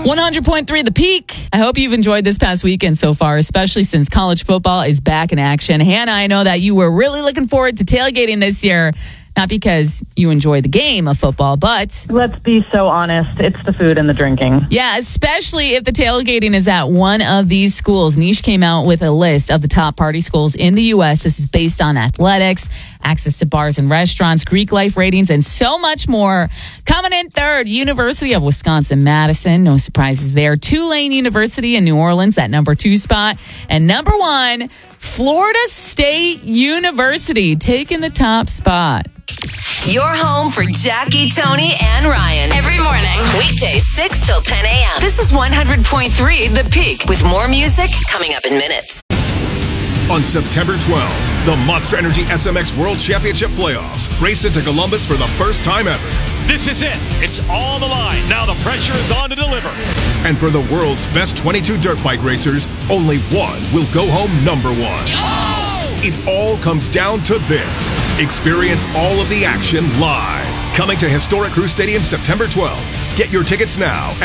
100.3 The Peak. I hope you've enjoyed this past weekend so far, especially since college football is back in action. Hannah, I know that you were really looking forward to tailgating this year. Not because you enjoy the game of football, but... Let's be so honest. It's the food and the drinking. Yeah, especially if the tailgating is at one of these schools. Niche came out with a list of the top party schools in the U.S. This is based on athletics, access to bars and restaurants, Greek life ratings, and so much more. Coming in third, University of Wisconsin-Madison. No surprises there. Tulane University in New Orleans, that number 2 spot. And number 1, Florida State University, taking the top spot. Your home for Jackie, Tony, and Ryan. Every morning. Weekdays 6 till 10 a.m. This is 100.3 The Peak with more music coming up in minutes. On September 12th, the Monster Energy SMX World Championship Playoffs race into Columbus for the first time ever. This is it. It's on the line. Now the pressure is on to deliver. And for the world's best 22 dirt bike racers, only one will go home number 1. Oh! It all comes down to this. Experience all of the action live. Coming to historic Crew Stadium September 12th. Get your tickets now